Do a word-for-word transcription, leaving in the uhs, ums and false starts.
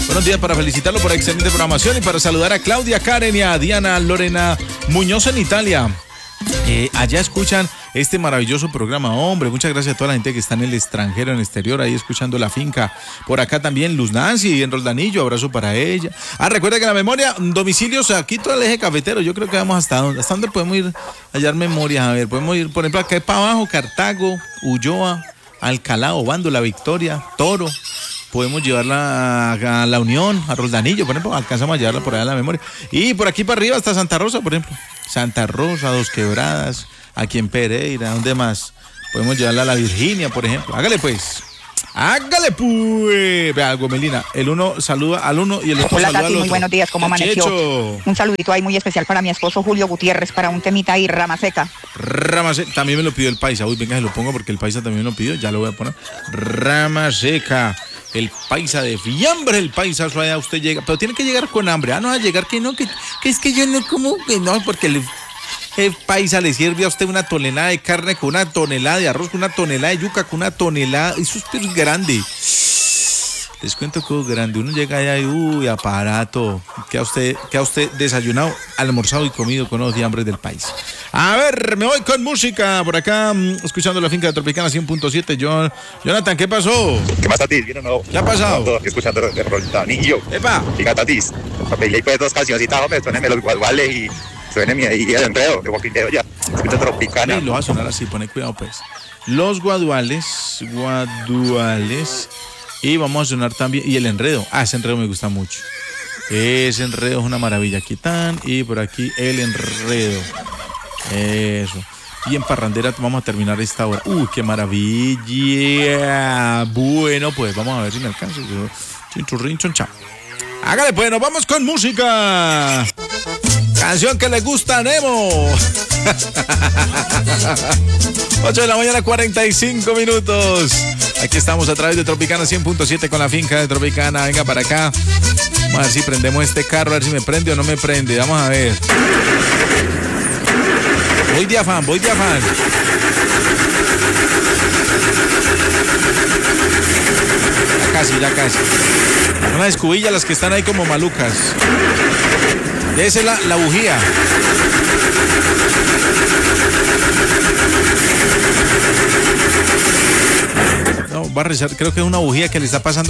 Buenos días para felicitarlo por excelente programación y para saludar a Claudia Karen y a Diana Lorena Muñoz en Italia. Eh, allá escuchan este maravilloso programa. Hombre, muchas gracias a toda la gente que está en el extranjero, en el exterior, ahí escuchando La Finca. Por acá también Luz Nancy en Roldanillo, abrazo para ella. Ah, recuerda que la memoria, domicilios aquí todo el eje cafetero. Yo creo que vamos hasta donde, hasta dónde podemos ir a hallar memorias. A ver, podemos ir, por ejemplo, acá para abajo, Cartago, Ulloa, Alcalá, Obando, La Victoria, Toro. Podemos llevarla a, a La Unión, a Roldanillo, por ejemplo, alcanzamos a llevarla por allá a la memoria. Y por aquí para arriba hasta Santa Rosa, por ejemplo. Santa Rosa, Dos Quebradas, aquí en Pereira, ¿dónde más? Podemos llevarla a La Virginia, por ejemplo. Hágale pues. Hágale pues. Vea, Gomelina, el uno saluda al uno y el otro Hola, saluda Tati, al otro. muy buenos días, ¿cómo amaneció? Checho. Un saludito ahí muy especial para mi esposo Julio Gutiérrez, para un temita ahí, Rama Seca. Rama Seca, también me lo pidió el paisa. Uy, venga, se lo pongo porque el paisa también me lo pidió, ya lo voy a poner. Rama Seca. El paisa de fiambre, el paisa suave, usted llega, pero tiene que llegar con hambre. Ah, no, a llegar que no, que, que es que yo no como, que no, porque el, el paisa le sirve a usted una tonelada de carne con una tonelada de arroz, con una tonelada de yuca, con una tonelada, eso es grande. Les cuento que es grande, uno llega allá y uy, aparato, que a usted, que a usted desayunado, almorzado y comido con los diambres del país. A ver, me voy con música por acá, escuchando La Finca de Tropicana cien punto siete. John, Jonathan, ¿qué pasó? ¿Qué más, Tatis? ¿Bien o no? ¿Qué ha pasado? No, escuchando de Roldanillo. ¡Epa! Diga, Tatis, pedirle pues dos cancioncitas, hombre, suéneme los guaduales y suéneme ahí el enredo de Walking Dead ya. Escucha Tropicana. Sí, lo va a sonar así, pone cuidado pues. Los guaduales, guaduales, y vamos a sonar también, y el enredo, ah, ese enredo me gusta mucho. Ese enredo es una maravilla. Aquí están, y por aquí el enredo. Eso. Y en parrandera vamos a terminar esta hora. ¡Uy, qué maravilla! Bueno, pues vamos a ver si me alcanzo. Chinchurrín, choncha. Hágale, pues, nos vamos con música. Canción que le gusta a Nemo. ocho de la mañana, cuarenta y cinco minutos. Aquí estamos a través de Tropicana cien punto siete con La Finca de Tropicana. Venga para acá. Vamos a ver si prendemos este carro, a ver si me prende o no me prende. Vamos a ver. Voy de afán, voy de afán. Ya casi, ya casi. Una escubilla las que están ahí como malucas. Esa es la, la bujía. No, va a rezar, creo que es una bujía que le está pasando